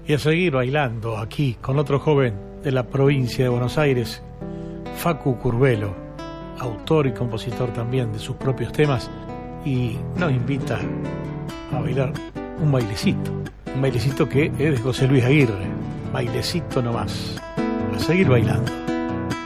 Y a seguir bailando aquí con otro joven de la provincia de Buenos Aires, Facu Curbelo, autor y compositor también de sus propios temas, y nos invita a bailar un bailecito que es de José Luis Aguirre, bailecito nomás, a seguir bailando.